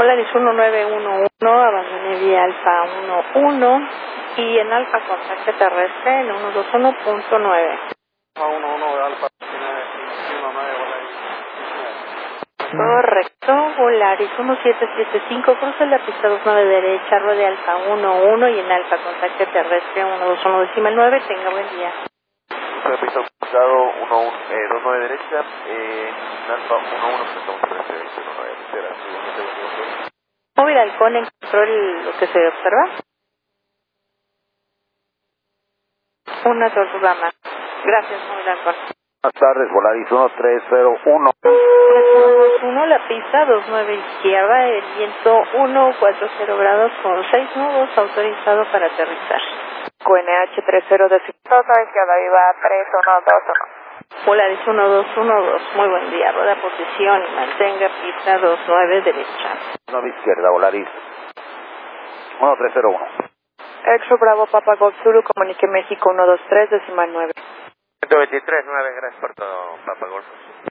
Polaris 1911, abandoné vía Alfa 11 y en Alfa contacto terrestre en 121.9. Alfa 11 de Alfa, tiene 19, Correcto, Polaris 1775, cruce la pista 29 derecha, ruede Alfa 11 y en Alfa contacto terrestre 121.9, tenga buen día. repito, cruzado 29 derecha, Alfa 11, presentamos 1329, gracias. Móvil Halcón en control, lo que se observa. Una tortuga más. Gracias, Móvil Halcón. Buenas tardes, Polaris 1301. 1321, la pista 29 izquierda, el viento 140 grados con 6 nudos, autorizado para aterrizar. QNH 30 de izquierda, viva 3121. Polaris 1212, muy buen día, rueda posición y mantenga pista 29 derecha. 9 izquierda, Polaris 1301. Exo Bravo Papa Golf Zulu, comunique México 123.9. 123.9, gracias por todo, Papa Golf.